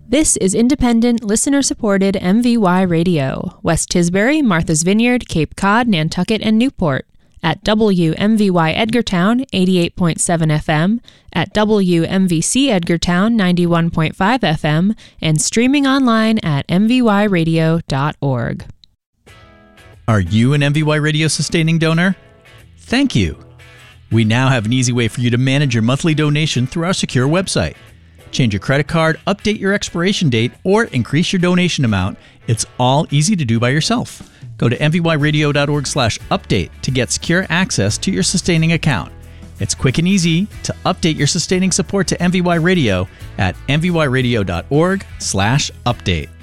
This is independent, listener-supported MVY Radio. West Tisbury, Martha's Vineyard, Cape Cod, Nantucket, and Newport. At WMVY Edgartown, 88.7 FM, at WMVC Edgartown, 91.5 FM, and streaming online at mvyradio.org. Are you an MVY Radio sustaining donor? Thank you. We now have an easy way for you to manage your monthly donation through our secure website. Change your credit card, update your expiration date, or increase your donation amount. It's all easy to do by yourself. Go to mvyradio.org/update to get secure access to your sustaining account. It's quick and easy to update your sustaining support to MVY Radio at mvyradio.org/update.